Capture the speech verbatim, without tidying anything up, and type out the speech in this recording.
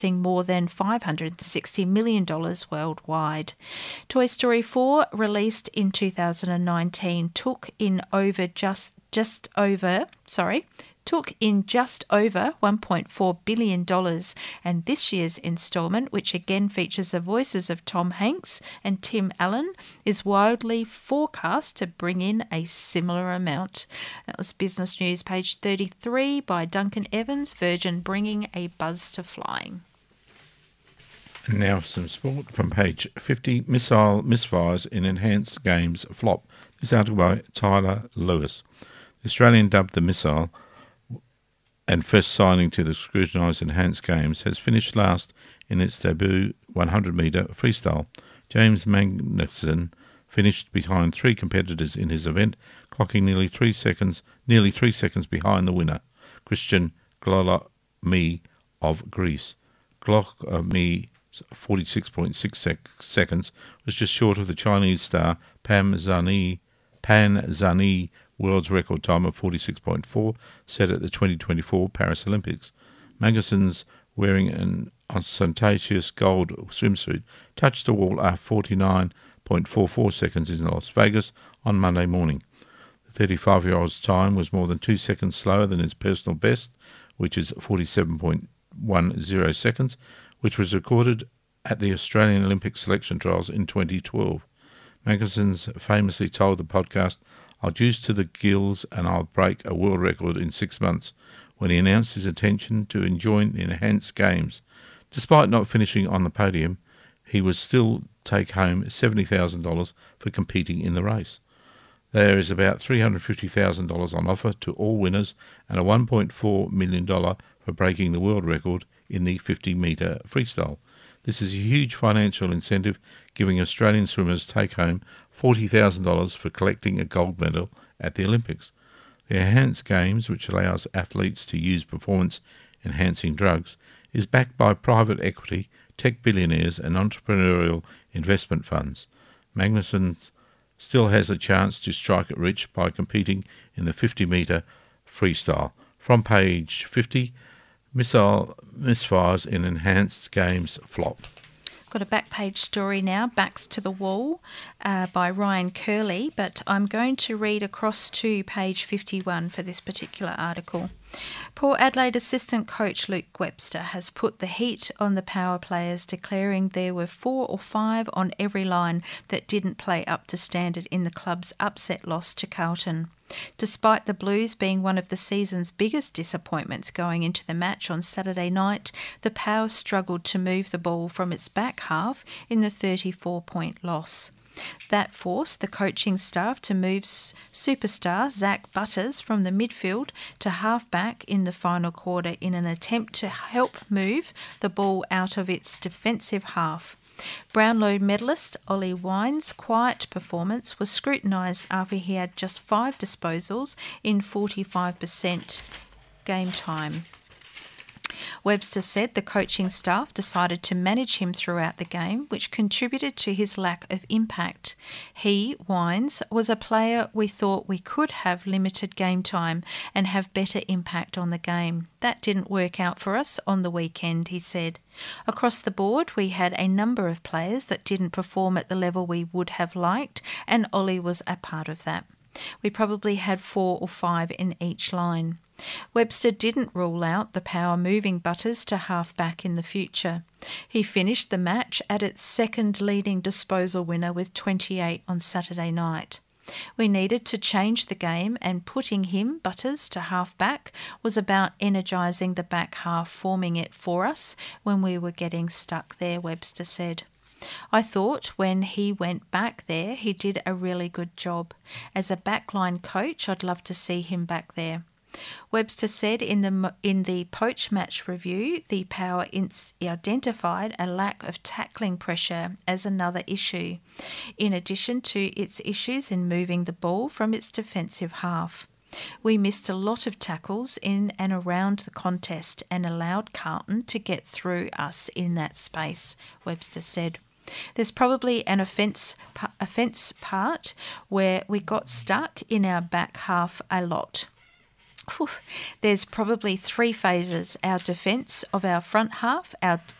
more than five hundred sixty million dollars worldwide. Toy Story four, released in two thousand nineteen, took in over just just over, sorry, took in just over one point four billion dollars, and this year's instalment, which again features the voices of Tom Hanks and Tim Allen, is wildly forecast to bring in a similar amount. That was Business News, page thirty-three, by Duncan Evans, Virgin bringing a buzz to flying. And now some sport from page fifty. Missile misfires in enhanced games flop. This article by Tyler Lewis. The Australian, dubbed the Missile and first signing to the scrutinised enhanced games, has finished last in its debut one hundred metre freestyle. James Magnussen finished behind three competitors in his event, clocking nearly three seconds, nearly three seconds behind the winner, Christian Glolami of Greece. Glolami forty-six point six sec- seconds was just short of the Chinese star Pan Zhani, Pan Zhani world's record time of forty-six point four set at the twenty twenty-four Paris Olympics. Magnussen's, wearing an ostentatious gold swimsuit, touched the wall after forty-nine point four four seconds in Las Vegas on Monday morning. The thirty-five-year-old's time was more than two seconds slower than his personal best, which is forty-seven point one zero seconds, which was recorded at the Australian Olympic selection trials in twenty twelve. Magnussen's famously told the podcast, "I'll juice to the gills and I'll break a world record in six months," when he announced his intention to join the enhanced games. Despite not finishing on the podium, he would still take home seventy thousand dollars for competing in the race. There is about three hundred fifty thousand dollars on offer to all winners and a one point four million dollars for breaking the world record in the fifty metre freestyle. This is a huge financial incentive, giving Australian swimmers take home forty thousand dollars for collecting a gold medal at the Olympics. The Enhanced Games, which allows athletes to use performance-enhancing drugs, is backed by private equity, tech billionaires and entrepreneurial investment funds. Magnussen still has a chance to strike it rich by competing in the fifty metre freestyle. From page fifty, Missile misfires in enhanced games flop. Got a back page story now, Backs to the Wall, uh, by Ryan Curley, but I'm going to read across to page fifty-one for this particular article. Port Adelaide assistant coach Luke Webster has put the heat on the Power players, declaring there were four or five on every line that didn't play up to standard in the club's upset loss to Carlton. Despite the Blues being one of the season's biggest disappointments going into the match on Saturday night, the Power struggled to move the ball from its back half in the thirty-four point loss. That forced the coaching staff to move superstar Zach Butters from the midfield to halfback in the final quarter in an attempt to help move the ball out of its defensive half. Brownlow medalist Ollie Wines' quiet performance was scrutinised after he had just five disposals in forty-five percent game time. Webster said the coaching staff decided to manage him throughout the game, which contributed to his lack of impact. He, Wines, was a player we thought we could have limited game time and have better impact on the game. That didn't work out for us on the weekend, he said. Across the board, we had a number of players that didn't perform at the level we would have liked, and Ollie was a part of that. We probably had four or five in each line. Webster didn't rule out the Power moving Butters to half-back in the future. He finished the match at its second leading disposal winner with twenty-eight on Saturday night. We needed to change the game, and putting him, Butters, to half-back was about energising the back half, forming it for us when we were getting stuck there, Webster said. I thought when he went back there, he did a really good job. As a backline coach, I'd love to see him back there. Webster said in the in the post-match review, the Power identified a lack of tackling pressure as another issue, in addition to its issues in moving the ball from its defensive half. We missed a lot of tackles in and around the contest and allowed Carlton to get through us in that space, Webster said. There's probably an offence offence part where we got stuck in our back half a lot. Whew. There's probably three phases: our defence of our front half, our